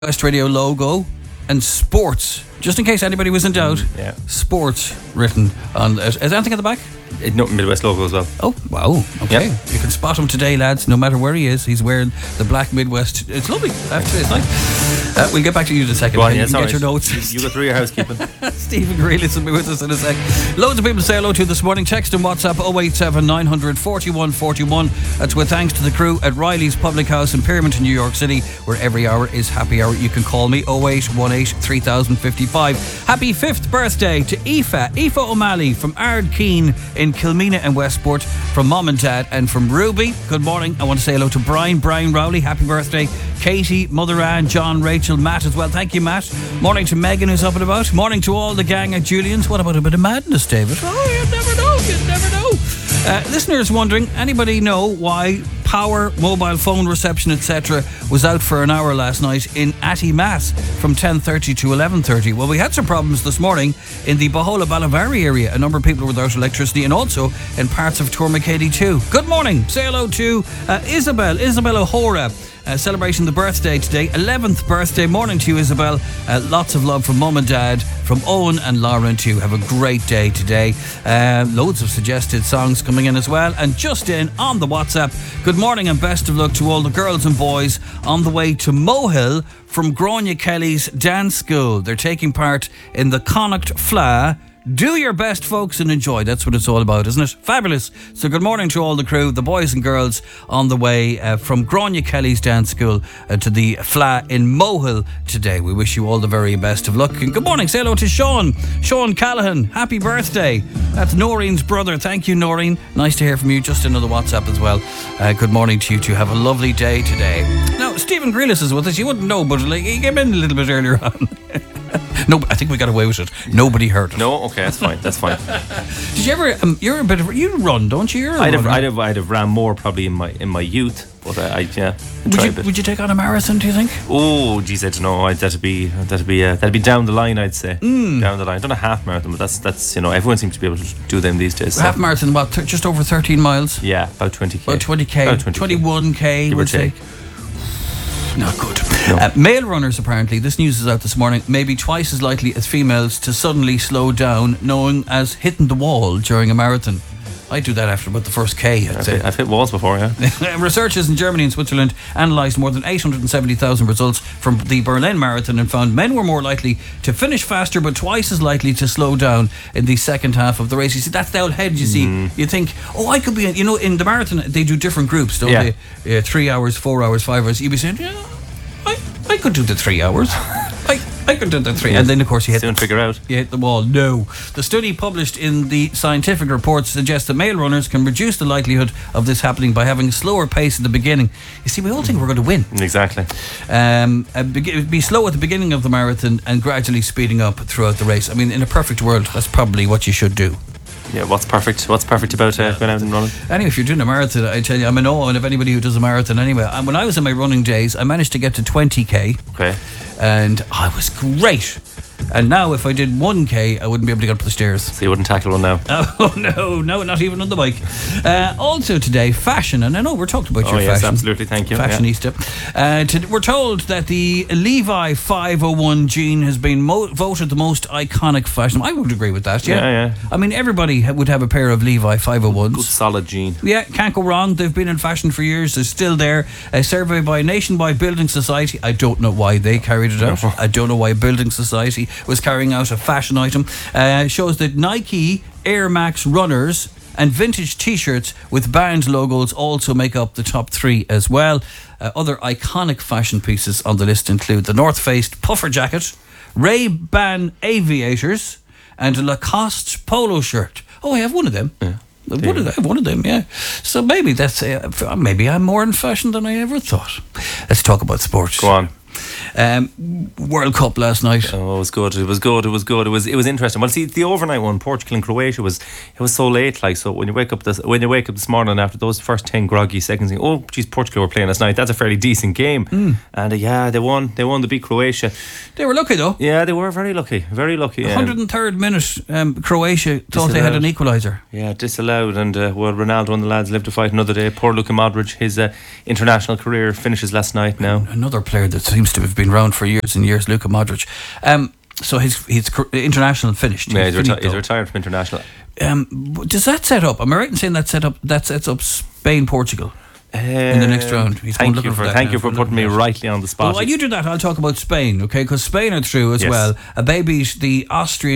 West Radio logo and sports. Just in case anybody was in doubt, sports written on it. Is there anything at the back? No, Midwest logo as well. Oh, wow. Okay. Yep. You can spot him today, lads, no matter where he is. He's wearing the black Midwest. It's lovely. Actually, it's nice. We'll get back to you in a second. Go on, you can get right. your notes. You go through your housekeeping. Stephen Grealish will be with us in a sec. Loads of people say hello to you this morning. Text and WhatsApp 087 900 41 41. That's with thanks to the crew at Riley's Public House in Pyramid, New York City, where every hour is happy hour. You can call me 0818 3055. Happy 5th birthday to Aoife O'Malley from Ardkeen in Kilmena and Westport, from Mom and Dad, and from Ruby. Good morning. I want to say hello to Brian Rowley. Happy birthday. Katie, Mother Ann, John, Rachel, Matt as well. Thank you, Matt. Morning to Megan, who's up and about. Morning to all the gang at Julian's. What about a bit of madness, David? Oh, you never know. Listeners wondering, anybody know why power, mobile phone reception, etc. was out for an hour last night in Atty Mass from 10:30 to 11:30? Well, we had some problems this morning in the Bahola Ballavary area. A number of people were without electricity, and also in parts of Tourmakeady too. Good morning. Say hello to Isabel O'Hora. Celebrating the birthday today, 11th birthday. Morning to you, Isabel. Lots of love from Mum and Dad, from Owen and Lauren too. Have a great day today. Loads of suggested songs coming in as well. And just in on the WhatsApp, good morning and best of luck to all the girls and boys on the way to Mohill from Grania Kelly's dance school. They're taking part in the Connacht Fla. Do your best, folks, and enjoy. That's what it's all about, isn't it? Fabulous. So good morning to all the crew, the boys and girls on the way from Grania Kelly's dance school to the Fla in Mohill today. We wish you all the very best of luck. And good morning. Say hello to Sean Callahan. Happy birthday. That's Noreen's brother. Thank you, Noreen. Nice to hear from you. Just another WhatsApp as well. Good morning to you two. Have a lovely day today. Now, Stephen Grealish is with us. You wouldn't know, but he came in a little bit earlier on. No, I think we got away with it. Nobody heard it. No, okay, that's fine. Did you ever? You're a bit of you run, don't you? I'd have ran more probably in my youth, but Would you take on a marathon? Do you think? Oh, geez, I don't know. That'd be down the line. I'd say down the line. I've done a half marathon, but that's everyone seems to be able to do them these days. Half marathon, about just over 13 miles. Yeah, about 20k. About 20k. 21k. Would take. Not good. No. Male runners, apparently, this news is out this morning, may be twice as likely as females to suddenly slow down, known as hitting the wall during a marathon. I do that after about the first K, I'd say. I've hit walls before, yeah. Researchers in Germany and Switzerland analysed more than 870,000 results from the Berlin Marathon and found men were more likely to finish faster but twice as likely to slow down in the second half of the race. You see, that's the old head, you see. You think, I could be, in the marathon, they do different groups, don't they? 3 hours, 4 hours, 5 hours. You'd be saying, I could do the 3 hours. I could do the 3. And then, of course, you hit the wall. No. The study published in the Scientific Reports suggests that male runners can reduce the likelihood of this happening by having a slower pace at the beginning. You see, we all think we're going to win. Exactly. Be slow at the beginning of the marathon and gradually speeding up throughout the race. I mean, in a perfect world, that's probably what you should do. Yeah, what's perfect about going out and running? Anyway, if you're doing a marathon, I tell you, I'm in awe of anybody who does a marathon anyway. And when I was in my running days, I managed to get to 20k. Okay. And I was great. And now if I did 1k, I wouldn't be able to get up the stairs. So you wouldn't tackle one now? Oh, no, not even on the bike. Also today, fashion. And I know we're talking about your fashion. Yes, absolutely, thank you. Fashionista. We're told that the Levi 501 jean has been voted the most iconic fashion. I would agree with that, yeah. I mean, everybody would have a pair of Levi 501s. Good solid jean. Yeah, can't go wrong. They've been in fashion for years. They're still there. A survey by Nationwide Building Society. I don't know why they carried it out. I don't know why Building Society was carrying out a fashion item. Shows that Nike Air Max runners and vintage t-shirts with band logos also make up the top 3 as well. Other iconic fashion pieces on the list include the North Face puffer jacket, Ray-Ban aviators, and a Lacoste polo shirt. Oh, I have one of them. Yeah. I have one of them, yeah. So maybe that's maybe I'm more in fashion than I ever thought. Let's talk about sports. Go on. World Cup last night. Oh, it was good. It was interesting. Well, see, the overnight one, Portugal and Croatia, it was so late. Like, so when you wake up this morning after those first 10 groggy seconds, oh, geez, Portugal were playing last night. That's a fairly decent game. And they won. They won to beat Croatia. They were lucky though. Yeah, they were very lucky. Very lucky. 103rd minute, Croatia thought they had an equaliser. Yeah, disallowed. And Ronaldo and the lads live to fight another day. Poor Luka Modric, his international career finishes last night. Now another player that seems seems to have been around for years and years, Luka Modric. So his international finished. Yeah, he's retired from international. Does that set up? Am I right in saying that sets up Spain, Portugal? In the next round. Thank you for putting me rightly on the spot. Well, while you do that, I'll talk about Spain, okay? Because Spain are through as well. They beat the Austria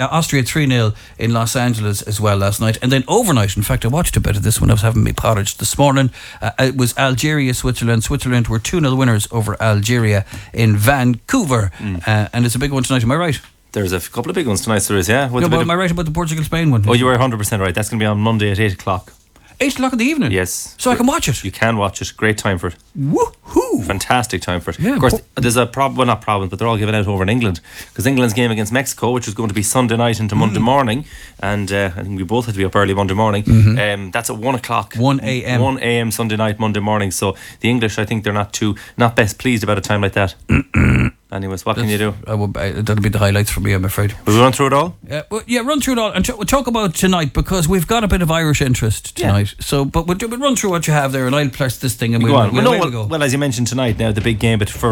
3-0 in Los Angeles as well last night. And then overnight, in fact, I watched a bit of this when I was having me porridge this morning. It was Algeria, Switzerland. Switzerland were 2-0 winners over Algeria in Vancouver. And it's a big one tonight, am I right? There's a couple of big ones tonight, there is, yeah. But am I right about the Portugal-Spain one? Oh, you were 100% right. That's going to be on Monday at 8 o'clock. 8 o'clock in the evening? Yes. So I can watch it? You can watch it. Great time for it. Woohoo! Fantastic time for it. Yeah, of course, there's a problem, well, not problem, but they're all given out over in England. Because England's game against Mexico, which is going to be Sunday night into Monday morning, and I think we both had to be up early Monday morning. That's at 1 o'clock. 1 a.m. 1 a.m. Sunday night, Monday morning. So the English, I think they're not best pleased about a time like that. Anyways, what can you do? That'll be the highlights for me, I'm afraid. Will we run through it all? Yeah, run through it all. And we'll talk about tonight, because we've got a bit of Irish interest tonight. Yeah. So, but we'll run through what you have there, and I'll press this thing and we'll go. Well, as you mentioned tonight, now the big game for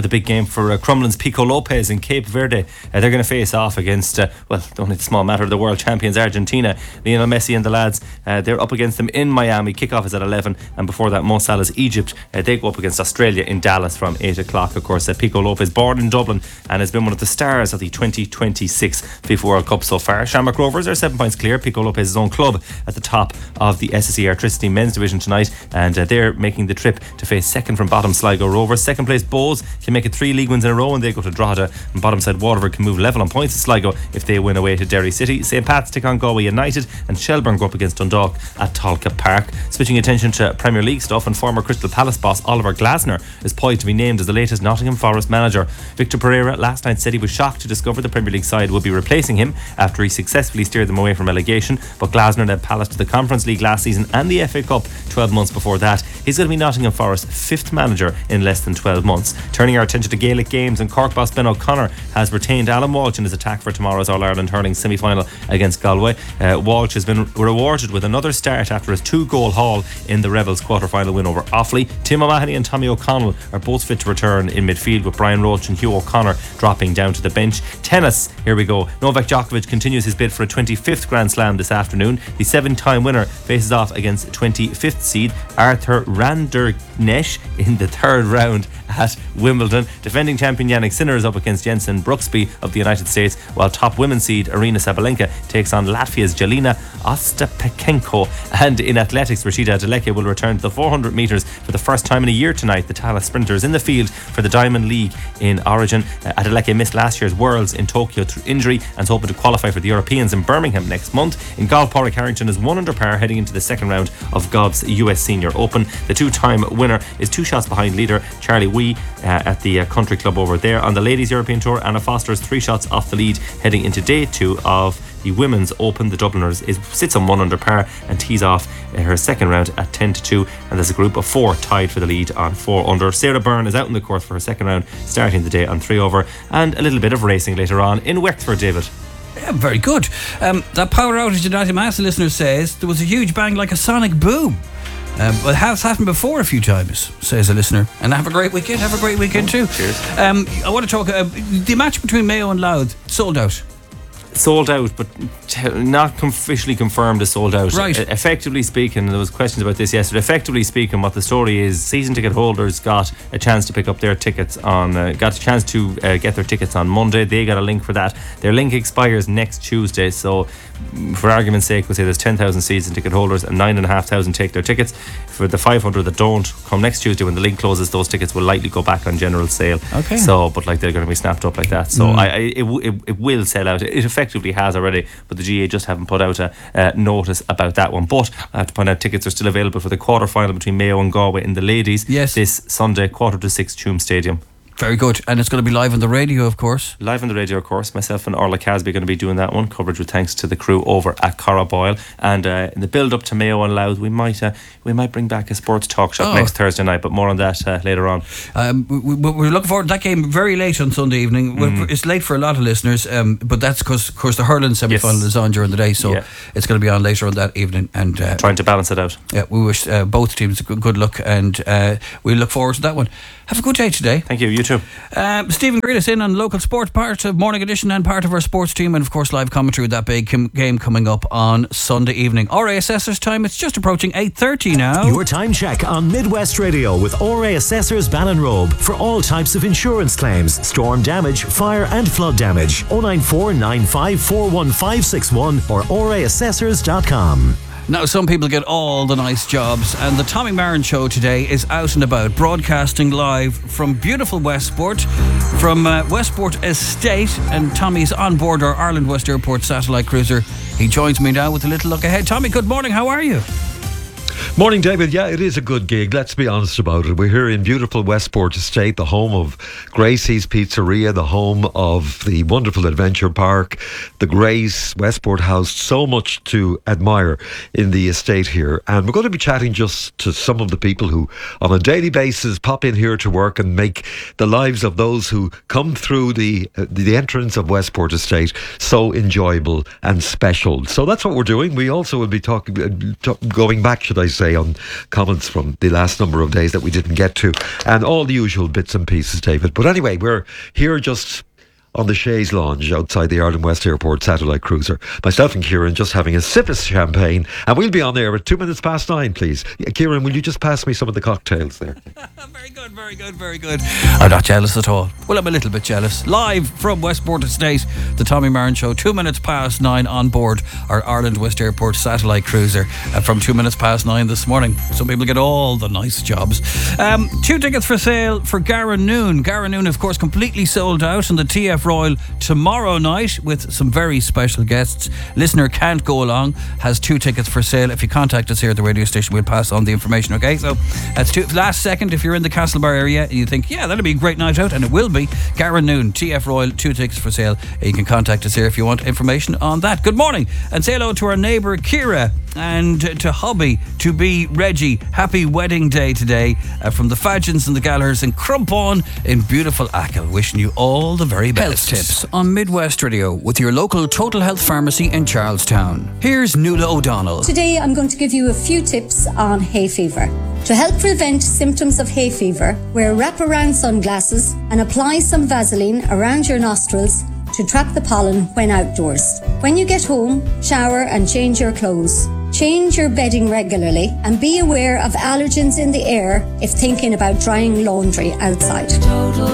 Crumlin's Pico Lopez in Cape Verde. They're going to face off against only the small matter of the world champions Argentina. Lionel Messi and the lads, they're up against them in Miami. Kickoff is at 11, and before that, Mo Salah's Egypt. They go up against Australia in Dallas from 8 o'clock. Of course, Pico Lopez, born in Dublin and has been one of the stars of the 2026 FIFA World Cup so far. Shamrock Rovers are 7 points clear. Pico Lopez's own club at the top of the SSE Airtricity men's division tonight, and they're making the trip to face second from bottom Sligo Rovers. Second place Bows can make it 3 league wins in a row, and they go to Drogheda, and bottom side Waterford can move level on points with Sligo if they win away to Derry City. St Pat's take on Galway United, and Shelbourne go up against Dundalk at Tolka Park. Switching attention to Premier League stuff, and former Crystal Palace boss Oliver Glasner is poised to be named as the latest Nottingham Forest manager. Victor Pereira last night said he was shocked to discover the Premier League side would be replacing him after he successfully steered them away from relegation, but Glasner led Palace to the Conference League last season and the FA Cup 12 months before that. He's going to be Nottingham Forest's 5th manager in less than 12 months. Turning our attention to Gaelic games, and Cork boss Ben O'Connor has retained Alan Walsh in his attack for tomorrow's All-Ireland hurling semi-final against Galway. Walsh has been rewarded with another start after his 2-goal haul in the Rebels quarter-final win over Offaly. Tim O'Mahony and Tommy O'Connell are both fit to return in midfield, with Brian Roach and Hugh O'Connor dropping down to the bench. Tennis, here we go. Novak Djokovic continues his bid for a 25th Grand Slam this afternoon. The 7-time winner faces off against 25th seed Arthur Randerknecht in the 3rd round at Wimbledon. Defending champion Yannick Sinner is up against Jensen Brooksby of the United States, while top women's seed Arina Sabalenka takes on Latvia's Jelena Ostapenko. And in athletics, Rashida Adeleke will return to the 400 metres for the first time in a year tonight. The Tala sprinters in the field for the Diamond League in Origin. Adeleke missed last year's Worlds in Tokyo through injury and is hoping to qualify for the Europeans in Birmingham next month. In golf, Padraig Harrington is 1 under par heading into the 2nd round of golf's US Senior Open. The 2-time winner is 2 shots behind leader Charlie Wee at the country club over there. On the Ladies European Tour, Anna Foster is 3 shots off the lead heading into day 2 of the Women's Open. The Dubliners sits on 1 under par and tees off her 2nd round at 10-2, and there's a group of 4 tied for the lead on 4 under. Sarah Byrne is out in the course for her 2nd round, starting the day on 3 over, and a little bit of racing later on in Wexford, David. Yeah, very good. That power outage in Attimasa, listener says there was a huge bang like a sonic boom. But it has happened before a few times, says a listener. And have a great weekend. Have a great weekend too. Cheers. I want to talk the match between Mayo and Louth sold out. Sold out, but not officially confirmed as sold out. Right. Effectively speaking, there was questions about this yesterday. Effectively speaking, what the story is, season ticket holders got a chance to pick up their tickets on, got a chance to get their tickets on Monday. They got a link for that. Their link expires next Tuesday, so for argument's sake, we'll say there's 10,000 season ticket holders and 9,500 take their tickets. For the 500 that don't, come next Tuesday when the link closes, those tickets will likely go back on general sale. Okay. So, but like they're going to be snapped up like that. So it will sell out. It effectively has already, but the GA just haven't put out a notice about that one. But I have to point out, tickets are still available for the quarter final between Mayo and Galway in the ladies. Yes. This Sunday, 5:45, Tuam Stadium. Very good. And it's going to be live on the radio, of course. Live on the radio, of course. Myself and Orla Casby are going to be doing that one. Coverage with thanks to the crew over at Corraboyle. And in the build-up to Mayo and Louth, we might bring back a sports talk shop next Thursday night, but more on that later on. We're looking forward to that game very late on Sunday evening. It's late for a lot of listeners, but that's because, of course, the hurling semi-final is on during the day, so it's going to be on later on that evening. And trying to balance it out. Yeah, we wish both teams good luck, and we look forward to that one. Have a good day today. Thank you. You too. Stephen Green is in on local sport, part of Morning Edition and part of our sports team, and of course live commentary with that big game coming up on Sunday evening. RA Assessors time, it's just approaching 8:30 now. Your time check on Midwest Radio with RA Assessors Ballinrobe for all types of insurance claims, storm damage, fire and flood damage. 094 9541561 or raassessors.com. Now, some people get all the nice jobs, and the Tommy Marin Show today is out and about, broadcasting live from beautiful Westport, from Westport Estate, and Tommy's on board our Ireland West Airport satellite cruiser. He joins me now with a little look ahead. Tommy, good morning, how are you? Morning, David. Yeah, it is a good gig. Let's be honest about it. We're here in beautiful Westport Estate, the home of Gracie's Pizzeria, the home of the wonderful Adventure Park, the Grace, Westport House. So much to admire in the estate here. And we're going to be chatting just to some of the people who, on a daily basis, pop in here to work and make the lives of those who come through the entrance of Westport Estate so enjoyable and special. So that's what we're doing. We also will be going back, should I say, on comments from the last number of days that we didn't get to, and all the usual bits and pieces, David. But anyway, we're here just on the Shays Lounge outside the Ireland West Airport satellite cruiser. Myself and Kieran just having a sip of champagne, and we'll be on there at 9:02, please. Kieran, will you just pass me some of the cocktails there? Very good. I'm not jealous at all. Well, I'm a little bit jealous. Live from Westport Estate, the Tommy Marin Show, 9:02 on board our Ireland West Airport satellite cruiser from 9:02 this morning. Some people get all the nice jobs. 2 tickets for sale for Garanoon. Garanoon, of course, completely sold out, and the TF Royal tomorrow night with some very special guests. Listener can't go along, has 2 tickets for sale. If you contact us here at the radio station, we'll pass on the information, okay? So that's last second. If you're in the Castlebar area and you think, yeah, that'll be a great night out, and it will be, Garanoon, TF Royal, 2 tickets for sale. You can contact us here if you want information on that. Good morning, and say hello to our neighbour Kira, and to hubby, to be Reggie. Happy wedding day today from the Fadgens and the Gallaghers in Crumpon in beautiful Achill. Wishing you all the very best. Health tips on Midwest Radio with your local Total Health Pharmacy in Charlestown. Here's Nuala O'Donnell. Today I'm going to give you a few tips on hay fever. To help prevent symptoms of hay fever, wear wraparound sunglasses and apply some Vaseline around your nostrils to trap the pollen when outdoors. When you get home, shower and change your clothes. Change your bedding regularly and be aware of allergens in the air if thinking about drying laundry outside.